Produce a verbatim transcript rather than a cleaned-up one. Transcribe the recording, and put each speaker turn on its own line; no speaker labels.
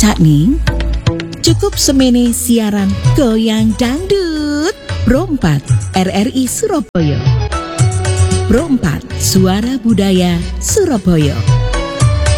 Cakning, cukup semene siaran Goyang Dangdut Pro empat R R I Surabaya. Pro empat Suara Budaya Surabaya.